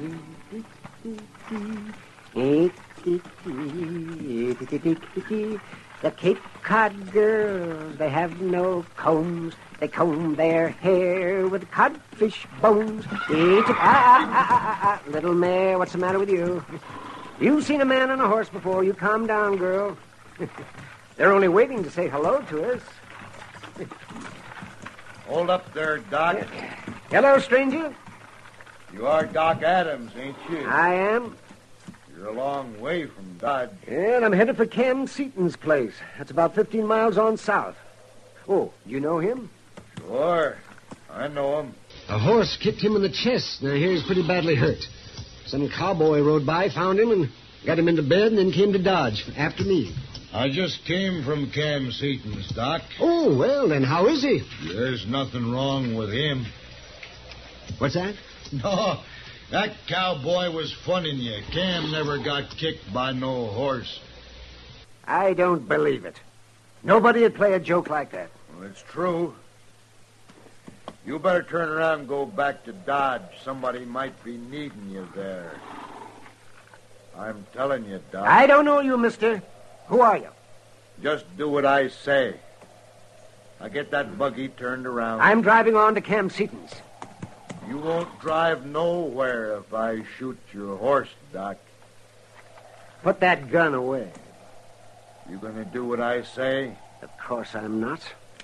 The Cape Cod girls, they have no combs. They comb their hair with codfish bones. Little mare, what's the matter with you? You've seen a man on a horse before. You calm down, girl. They're only waiting to say hello to us. Hold up there, Doc. Hello, stranger. You are Doc Adams, ain't you? I am. You're a long way from Dodge. And I'm headed for Cam Seaton's place. That's about 15 miles on south. Oh, you know him? Sure. I know him. A horse kicked him in the chest. Now, he's pretty badly hurt. Some cowboy rode by, found him, and got him into bed, and then came to Dodge after me. I just came from Cam Seaton's, Doc. Oh, well, then how is he? There's nothing wrong with him. What's that? No, that cowboy was funning you. Cam never got kicked by no horse. I don't believe it. Nobody would play a joke like that. Well, it's true. You better turn around and go back to Dodge. Somebody might be needing you there. I'm telling you, Doc. I don't know you, mister. Who are you? Just do what I say. Now get that buggy turned around. I'm driving on to Cam Seaton's. You won't drive nowhere if I shoot your horse, Doc. Put that gun away. You gonna do what I say? Of course I'm not.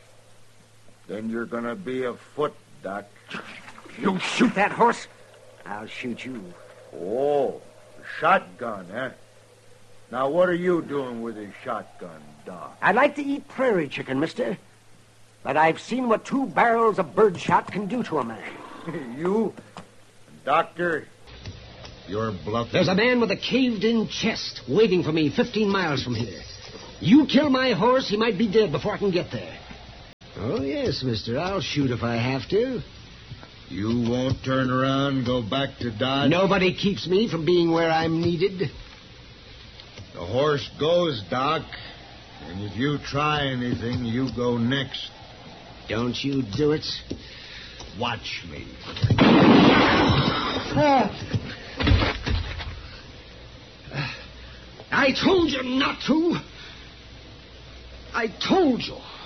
Then you're gonna be afoot, Doc. You shoot that horse, I'll shoot you. Oh, a shotgun, eh? Now, what are you doing with a shotgun, Doc? I'd like to eat prairie chicken, mister. But I've seen what 2 barrels of birdshot can do to a man. You? Doctor? You're bluffing. There's a man with a caved-in chest waiting for me 15 miles from here. You kill my horse, he might be dead before I can get there. Oh, yes, mister. I'll shoot if I have to. You won't turn around and go back to Dodge? Nobody keeps me from being where I'm needed. The horse goes, Doc. And if you try anything, you go next. Don't you do it. Watch me. I told you not to. I told you.